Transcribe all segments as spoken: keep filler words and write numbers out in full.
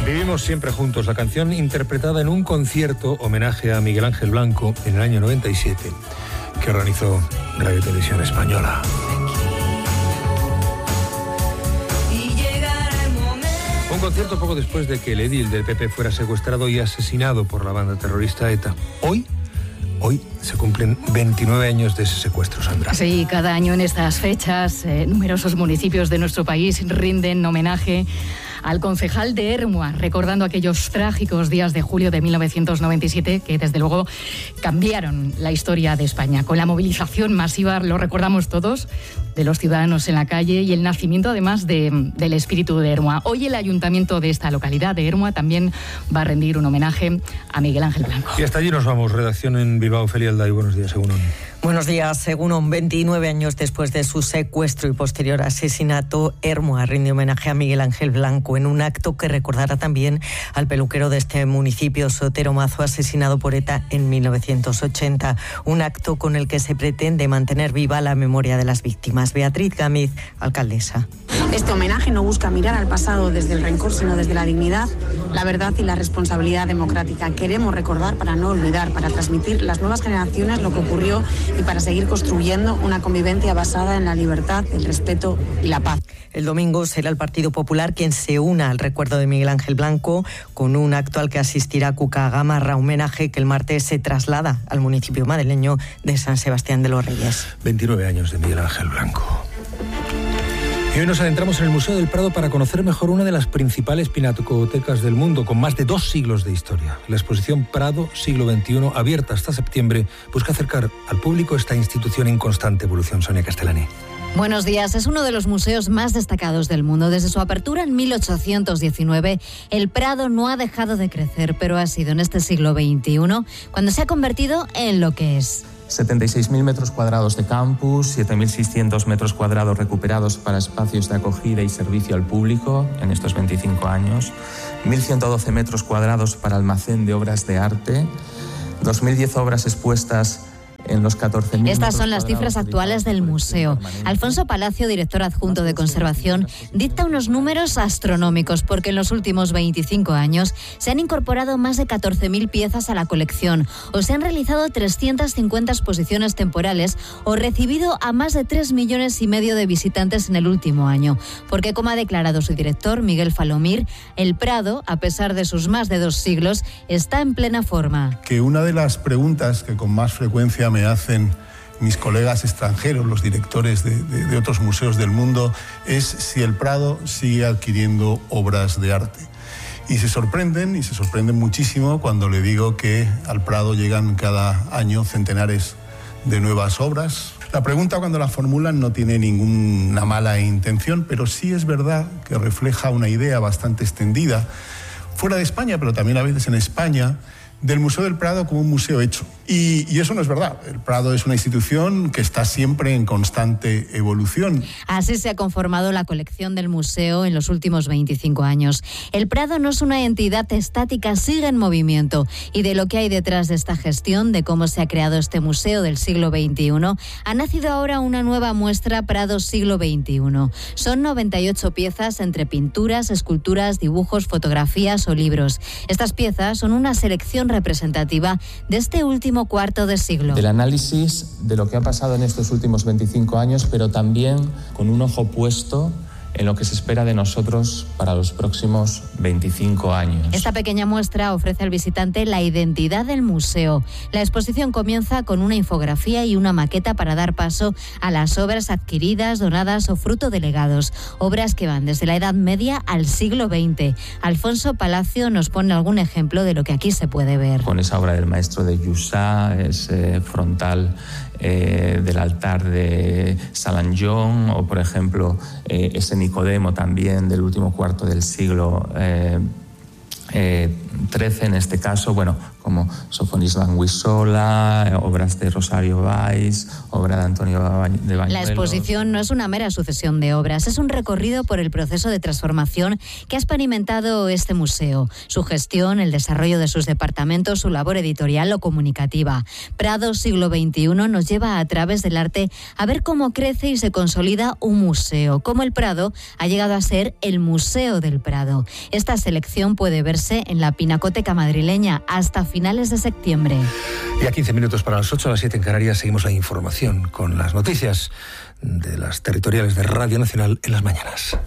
Vivimos siempre juntos, la canción interpretada en un concierto homenaje a Miguel Ángel Blanco en el año noventa y siete, que organizó Radio Televisión Española. Un concierto poco después de que el edil del P P fuera secuestrado y asesinado por la banda terrorista ETA. Hoy, hoy se cumplen veintinueve años de ese secuestro, Sandra. Sí, cada año en estas fechas, eh, numerosos municipios de nuestro país rinden homenaje al concejal de Ermua, recordando aquellos trágicos días de julio de mil novecientos noventa y siete que desde luego cambiaron la historia de España. Con la movilización masiva, lo recordamos todos, de los ciudadanos en la calle y el nacimiento además de, del espíritu de Ermua. Hoy el ayuntamiento de esta localidad de Ermua también va a rendir un homenaje a Miguel Ángel Blanco. Y hasta allí nos vamos. Redacción en Bilbao, Felialda, y buenos días, Egunon. Buenos días, según veintinueve años después de su secuestro y posterior asesinato, Ermua rinde homenaje a Miguel Ángel Blanco en un acto que recordará también al peluquero de este municipio, Sotero Mazo, asesinado por ETA en mil novecientos ochenta. Un acto con el que se pretende mantener viva la memoria de las víctimas. Beatriz Gámez, alcaldesa. Este homenaje no busca mirar al pasado desde el rencor, sino desde la dignidad, la verdad y la responsabilidad democrática. Queremos recordar para no olvidar, para transmitir a las nuevas generaciones lo que ocurrió y para seguir construyendo una convivencia basada en la libertad, el respeto y la paz. El domingo será el Partido Popular quien se una al recuerdo de Miguel Ángel Blanco con un acto al que asistirá Cuca Gamarra, homenaje que el martes se traslada al municipio madrileño de San Sebastián de los Reyes. veintinueve años de Miguel Ángel Blanco. Y hoy nos adentramos en el Museo del Prado para conocer mejor una de las principales pinacotecas del mundo, con más de dos siglos de historia. La exposición Prado, siglo veintiuno, abierta hasta septiembre, busca acercar al público esta institución en constante evolución. Sonia Castellani. Buenos días. Es uno de los museos más destacados del mundo. Desde su apertura en mil ochocientos diecinueve, el Prado no ha dejado de crecer, pero ha sido en este siglo veintiuno cuando se ha convertido en lo que es. setenta y seis mil metros cuadrados de campus, siete mil seiscientos metros cuadrados recuperados para espacios de acogida y servicio al público en estos veinticinco años, mil ciento doce metros cuadrados para almacén de obras de arte, dos mil diez obras expuestas en los catorce mil. Estas son las cifras actuales del museo. Alfonso Palacio, director adjunto de conservación, dicta unos números astronómicos porque en los últimos veinticinco años se han incorporado más de catorce mil piezas a la colección o se han realizado trescientas cincuenta exposiciones temporales o recibido a más de tres millones y medio de visitantes en el último año. Porque, como ha declarado su director, Miguel Falomir, el Prado, a pesar de sus más de dos siglos, está en plena forma. Que una de las preguntas que con más frecuencia me hacen mis colegas extranjeros, los directores de, de, de otros museos del mundo, es si el Prado sigue adquiriendo obras de arte. Y se sorprenden, y se sorprenden muchísimo cuando le digo que al Prado llegan cada año centenares de nuevas obras. La pregunta, cuando la formulan, no tiene ninguna mala intención, pero sí es verdad que refleja una idea bastante extendida, fuera de España, pero también a veces en España, del Museo del Prado como un museo hecho. Y, y eso no es verdad. El Prado es una institución que está siempre en constante evolución. Así se ha conformado la colección del museo en los últimos veinticinco años. El Prado no es una entidad estática, sigue en movimiento. Y de lo que hay detrás de esta gestión, de cómo se ha creado este museo del siglo veintiuno, ha nacido ahora una nueva muestra Prado siglo veintiuno. Son noventa y ocho piezas entre pinturas, esculturas, dibujos, fotografías o libros. Estas piezas son una selección representativa de este último cuarto de siglo. Del análisis de lo que ha pasado en estos últimos veinticinco años, pero también con un ojo puesto en lo que se espera de nosotros para los próximos veinticinco años. Esta pequeña muestra ofrece al visitante la identidad del museo. La exposición comienza con una infografía y una maqueta para dar paso a las obras adquiridas, donadas o fruto de legados. Obras que van desde la Edad Media al siglo veinte. Alfonso Palacio nos pone algún ejemplo de lo que aquí se puede ver. Con esa obra del maestro de Jussá, ese frontal Eh, del altar de Salanjón, o por ejemplo eh, ese Nicodemo también del último cuarto del siglo eh, eh, trece en este caso, bueno, como Sofonis Languisola, obras de Rosario Valls, obra de Antonio de Bañuelos. La exposición no es una mera sucesión de obras, es un recorrido por el proceso de transformación que ha experimentado este museo, su gestión, el desarrollo de sus departamentos, su labor editorial o comunicativa. Prado siglo veintiuno nos lleva a través del arte a ver cómo crece y se consolida un museo, cómo el Prado ha llegado a ser el Museo del Prado. Esta selección puede verse en la Pinacoteca madrileña hasta finales de septiembre. Y a quince minutos para las ocho, a las siete en Canarias, seguimos la información con las noticias de las territoriales de Radio Nacional en las mañanas.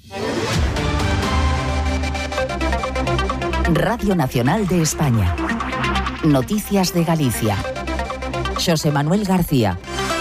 Radio Nacional de España. Noticias de Galicia. Xosé Manuel García.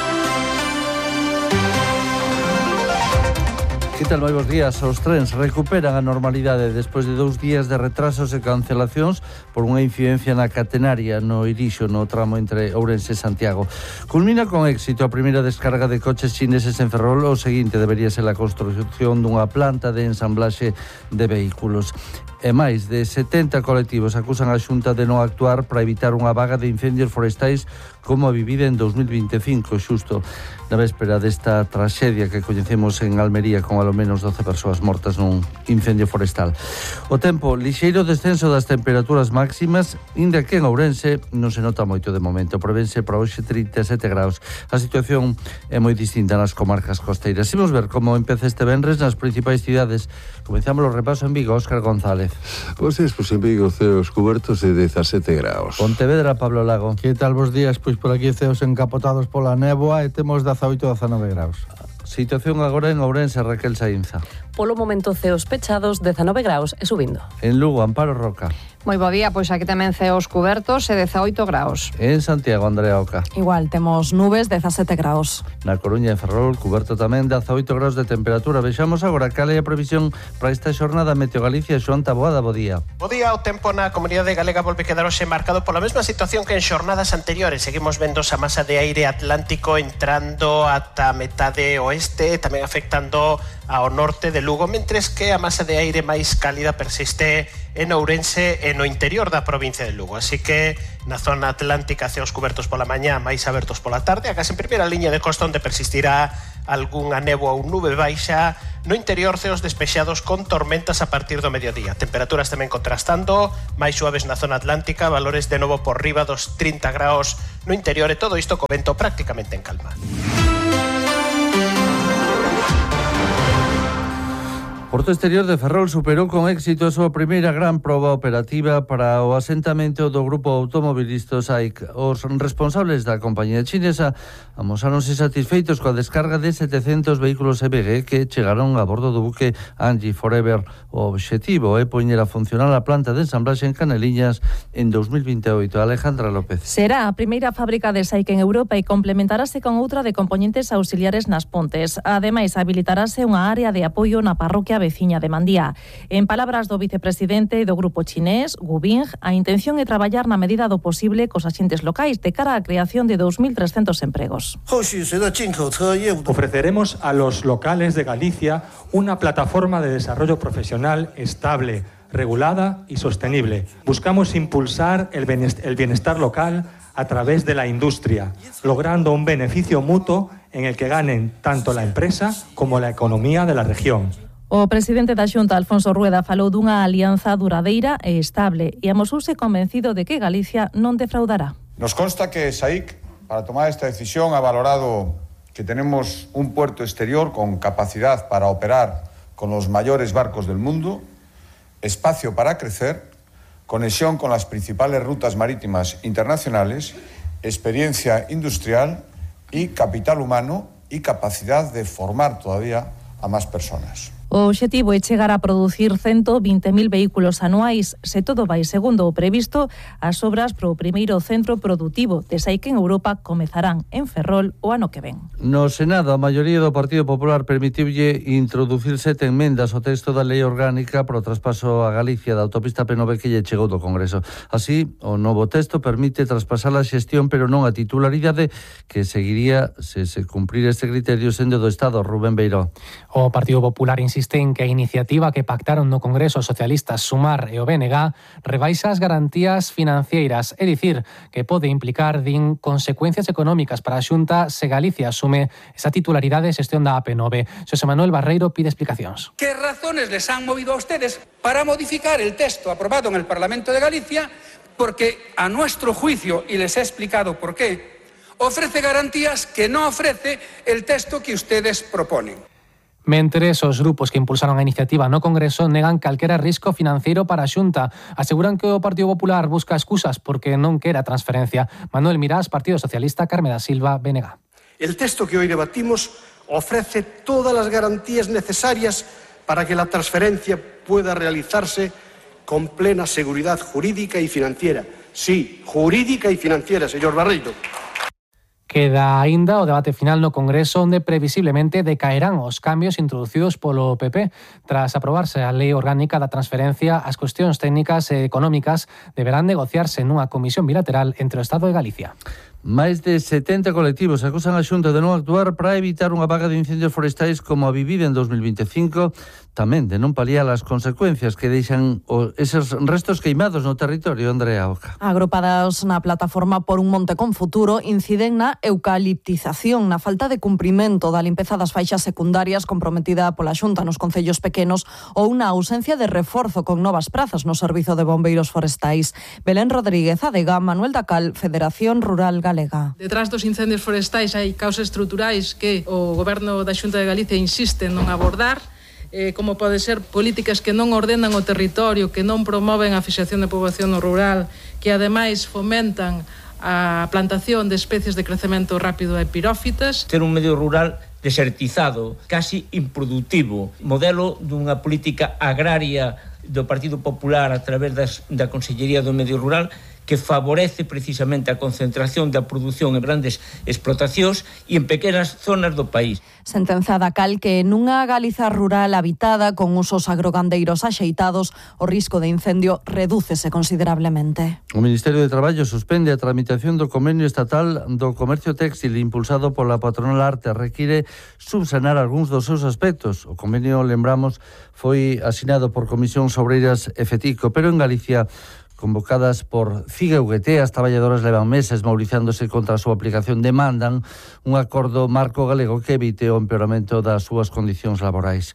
Que tal, moi bons días. Os trens recuperan a normalidade despois de dous días de retrasos e cancelacións por unha incidencia na catenaria no Irixo, no tramo entre Ourense e Santiago. Culmina con éxito a primeira descarga de coches chineses en Ferrol. O seguinte debería ser a construción dunha planta de ensamblaxe de vehículos. E máis de setenta colectivos acusan a Xunta de non actuar para evitar unha vaga de incendios forestais como a vivida en dous mil veinticinco, xusto na véspera desta traxedia que coñecemos en Almería, con alo menos doce persoas mortas nun incendio forestal. O tempo, lixeiro descenso das temperaturas máximas, inda que en Ourense non se nota moito de momento. Prevense para hoxe trinta e sete graus. A situación é moi distinta nas comarcas costeiras. Imos ver como empeza este venres nas principais cidades. Comenzamos o repaso en Vigo. Óscar González. Pois é, pois en Vigo ceos cubertos de dezasete graus. Pontevedra, Pablo Lago. Que tal vos días? Pois por aquí ceos encapotados pola néboa e temos dezaoito a dezanove graus. Situación agora en Ourense, Raquel Saínza. Polo momento ceos pechados, dezanove graus e subindo. En Lugo, Amparo Roca. Moi bo día, pois aquí tamén ceos cubertos e dezaoito graus. En Santiago, Andrea Oca. Igual, temos nubes, dezasete graus. Na Coruña e Ferrol, cuberto tamén, dezaoito graus de temperatura. Vexamos agora cal é a previsión para esta xornada. Meteo Galicia, Xoan Taboada, bo día. Bo día, o tempo na comunidade galega volve quedar hoxe marcado pola mesma situación que en xornadas anteriores. Seguimos vendo esa masa de aire atlántico entrando ata metade oeste, tamén afectando ao norte de Lugo, mentres que a masa de aire máis cálida persiste en Ourense e no interior da provincia de Lugo. Así que na zona atlántica ceos cubertos pola mañá, máis abertos pola tarde, agás en primeira liña de costa onde persistirá algunha néboa ou nube baixa, no interior ceos despexados con tormentas a partir do mediodía. Temperaturas tamén contrastando, máis suaves na zona atlántica, valores de novo por riba dos trinta graus no interior, e todo isto co vento prácticamente en calma. Porto Exterior de Ferrol superou con éxito a súa primeira gran proba operativa para o asentamento do grupo automobilista S A I C. Os responsables da compañía chinesa amosáronse satisfeitos coa descarga de setecentos vehículos E V G que chegaron a bordo do buque Angie Forever. O obxectivo é poñer a funcionar a planta de ensamblaxe en Caneliñas en dous mil veintiоito. Alejandra López. Será a primeira fábrica de S A I C en Europa e complementarase con outra de componentes auxiliares nas Pontes. Ademais, habilitarase unha área de apoio na parroquia veciña de Mandía. En palabras do vicepresidente do grupo chinés, Gu Bing, a intención é traballar na medida do posible cos axentes locais de cara á creación de dos mil trescentos empregos. Ofreceremos a los locales de Galicia una plataforma de desarrollo profesional estable, regulada y sostenible. Buscamos impulsar el bienestar local a través de la industria, logrando un beneficio mutuo en el que ganen tanto la empresa como la economía de la región. O presidente da Xunta, Alfonso Rueda, falou dunha alianza duradeira e estable e amosouse convencido de que Galicia non defraudará. Nos consta que S A I C, para tomar esta decisión, ha valorado que tenemos un puerto exterior con capacidad para operar con los mayores barcos del mundo, espacio para crecer, conexión con las principales rutas marítimas internacionales, experiencia industrial y capital humano y capacidad de formar todavía a más personas. O obxectivo é chegar a producir ciento vinte mil vehículos anuais. Se todo vai segundo o previsto, as obras pro primeiro centro produtivo de S A I C en Europa comezarán en Ferrol o ano que ven. No Senado, a maioría do Partido Popular permitiulle introducir sete enmendas ao texto da lei orgánica para o traspaso a Galicia da autopista P nove que lle chegou do Congreso. Así, o novo texto permite traspasar a xestión, pero non a titularidade, que seguiría se se cumprir este criterio sendo do Estado. Rubén Beiró. O Partido Popular insiste insisten que a iniciativa que pactaron no Congreso os socialistas Sumar e o B N G rebaixa as garantías financeiras, é dicir, que pode implicar, din, consecuencias económicas para a Xunta se Galicia asume esa titularidade de xestión da A P nove. Xosé Manuel Barreiro pide explicacións. ¿Qué razones les han movido a ustedes para modificar el texto aprobado en el Parlamento de Galicia? Porque, a nuestro juicio, y les he explicado por qué, ofrece garantías que no ofrece el texto que ustedes proponen. Mentres, os grupos que impulsaron a iniciativa no Congreso negan calquera risco financeiro para a Xunta. Aseguran que o Partido Popular busca excusas porque non quera transferencia. Manuel Mirás, Partido Socialista, Carme da Silva, B N G. El texto que hoy debatimos ofrece todas las garantías necesarias para que la transferencia pueda realizarse con plena seguridad jurídica y financiera. Sí, jurídica y financiera, señor Barreiro. Queda aínda o debate final no Congreso onde previsiblemente decaerán os cambios introducidos polo P P. Tras aprobarse a Lei Orgánica da Transferencia, as cuestións técnicas e económicas deberán negociarse nunha comisión bilateral entre o Estado e Galicia. Máis de setenta colectivos acusan a Xunta de non actuar para evitar unha vaga de incendios forestais como a vivida en dos mil vinte e cinco, tamén de non paliar as consecuencias que deixan eses restos queimados no territorio. Andrea Oca. Agrupadas na plataforma Por un Monte con Futuro, inciden na eucaliptización, na falta de cumprimento da limpeza das faixas secundarias comprometida pola Xunta nos concellos pequenos ou na ausencia de reforzo con novas prazas no Servizo de Bombeiros Forestais. Belén Rodríguez, Adega, Manuel Dacal, Federación Rural Galega. Detrás dos incendios forestais hai causas estruturais que o Goberno da Xunta de Galicia insiste en non abordar, eh, como pode ser políticas que non ordenan o territorio, que non promoven a fixación de poboación no rural, que ademais fomentan a plantación de especies de crecemento rápido e pirófitas. Ter un medio rural desertizado, casi improductivo, modelo dunha política agraria do Partido Popular a través das, da Consellería do Medio Rural que favorece precisamente a concentración da produción en grandes explotacións e en pequenas zonas do país. Sentenza da Cal que nunha Galiza rural habitada con usos agrogandeiros axeitados, o risco de incendio redúcese considerablemente. O Ministerio de Traballo suspende a tramitación do convenio estatal do comercio téxtil impulsado pola patronal Arte. Require subsanar algúns dos seus aspectos. O convenio, lembramos, foi asinado por Comisións Obreiras e Fetico, pero en Galicia, convocadas por C I G e U G T, as traballadoras levan meses mobilizándose contra a súa aplicación, demandan un acordo marco galego que evite o empeoramento das súas condicións laborais.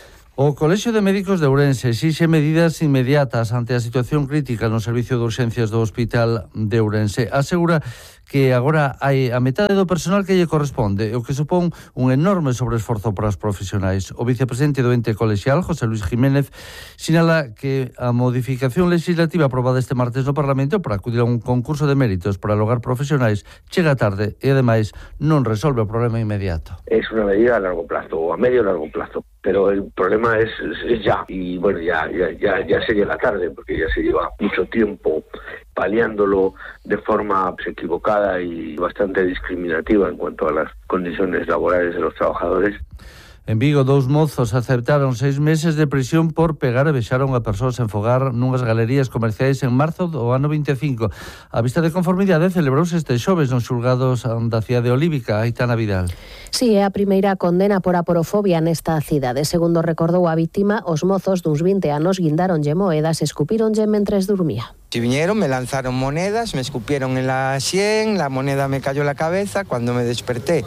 O Colexio de Médicos de Ourense exixe medidas inmediatas ante a situación crítica no servicio de urxencias do Hospital de Ourense. Asegura que agora hai a metade do personal que lle corresponde, o que supón un enorme sobreesforzo para os profesionais. O vicepresidente do ente colexial, José Luis Jiménez, sinala que a modificación legislativa aprobada este martes no Parlamento para acudir a un concurso de méritos para alogar profesionais chega tarde e, ademais, non resolve o problema inmediato. Es una medida a largo plazo o a medio largo plazo, pero el problema es, es ya, y bueno, ya, ya, ya, ya sería la tarde, porque ya se lleva mucho tiempo paliándolo de forma equivocada y bastante discriminativa en cuanto a las condiciones laborales de los trabajadores. En Vigo, dous mozos aceptaron seis meses de prisión por pegar e vexar a unha persoa sen fogar nunhas galerías comerciais en marzo do ano vinte e cinco. A vista de conformidade celebrouse este xoves nos xulgados da cidade olívica. Aitana Vidal. Si, é a primeira condena por aporofobia nesta cidade. Segundo recordou a víctima, os mozos duns vinte anos guindáronlle moedas e escupíronlle mentres dormía. Si vinieron, me lanzaron monedas, me escupieron en la sien, la moneda me cayó en la cabeza. Cuando me desperté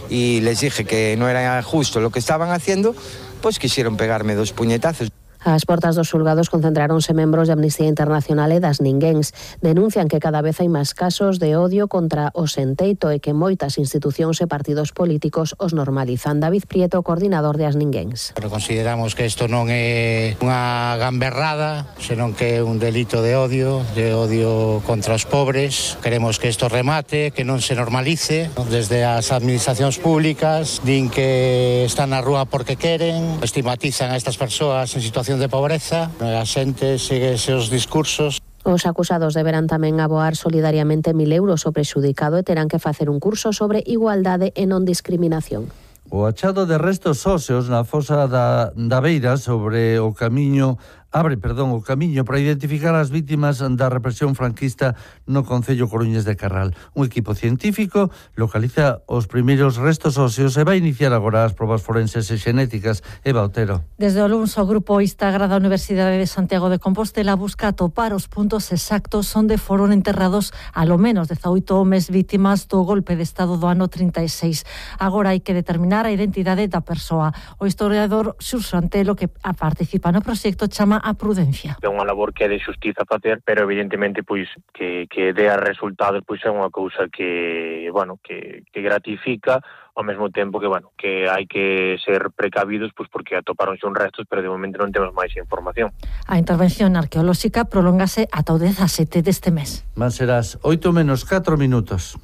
y les dije que no era justo lo que estaban haciendo, pues quisieron pegarme dos puñetazos. As portas dos xulgados concentráronse membros de Amnistía Internacional e das ninguéns. Denuncian que cada vez hai máis casos de odio contra o senteito e que moitas institucións e partidos políticos os normalizan. David Prieto, coordinador de as ninguéns. Pero consideramos que isto non é unha gamberrada, senón que é un delito de odio, de odio contra os pobres. Queremos que isto remate, que non se normalice. Desde as administracións públicas din que están na rúa porque queren, estigmatizan a estas persoas en situación de pobreza, a xente segue seus discursos. Os acusados deberán tamén aboar solidariamente mil euros ao prexudicado e terán que facer un curso sobre igualdade e non discriminación. O achado de restos óseos na fosa da, da Beira sobre o camiño abre, perdón, o camiño para identificar as vítimas da represión franquista no concello Coruñés de Carral. Un equipo científico localiza os primeiros restos óseos e vai iniciar agora as probas forenses e xenéticas. Eva Otero. Desde o luns, o grupo Istagra da Universidade de Santiago de Compostela busca atopar os puntos exactos onde foron enterrados alo menos dezaoito homes vítimas do golpe de Estado do ano trinta e seis. Agora hai que determinar a identidade da persoa. O historiador Xurxo Antelo, que participa no proxecto, chama a prudencia. É unha labor que é de xustiza facer, pero evidentemente pois que que dea resultados pois é unha cousa que, bueno, que que gratifica, ao mesmo tempo que, bueno, que hai que ser precavidos pois porque atopáronse un restos, pero de momento non temos máis información. A intervención arqueolóxica prolongase ata o dezasete deste mes. Van serás oito menos catro minutos.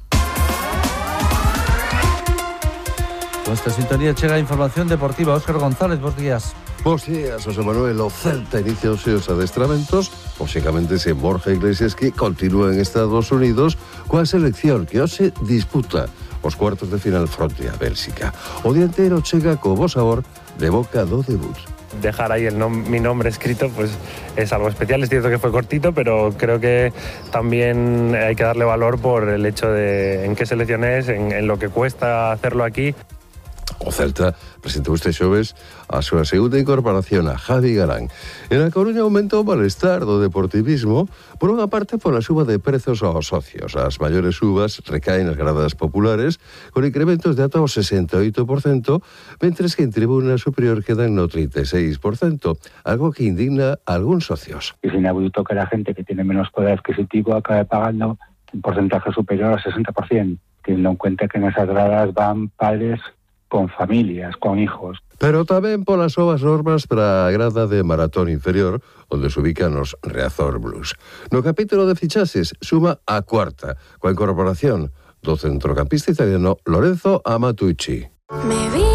Con esta sintonía chega a información deportiva. Óscar González, bons días. Bos días, José Manuel. O Celta inicia os seus adestramentos, lógicamente sen Borja Iglesias, que continúa en Estados Unidos coa selección que hoxe disputa os cuartos de final fronte a Bélxica. O dianteiro chega co bo sabor de boca do debut. Dejar ahí el nom- mi nombre escrito pues es algo especial. Es cierto que fue cortito, pero creo que también hay que darle valor por el hecho de en qué selección es, en, en lo que cuesta hacerlo aquí. O Celta presentou este xoves a súa segunda incorporación a Javi Galán. En A Coruña aumenta o malestar do deportivismo, por unha parte pola suba de prezos aos socios. As maiores subas recaen nas gradas populares, con incrementos de ata o sesenta e oito por cento, mentres que en tribuna superior quedan no trinta e seis por cento, algo que indigna a algúns socios. Es inaudito que la gente que tiene menos poder adquisitivo acabe pagando un porcentaje superior al sesenta por ciento, teniendo en cuenta que en esas gradas van padres con familias, con hijos. Pero tamén polas novas normas para a grada de maratón inferior, onde se ubican os Riazor Blues. No capítulo de fichaxes suma a cuarta, coa incorporación do centrocampista italiano Lorenzo Amatucci. Me vi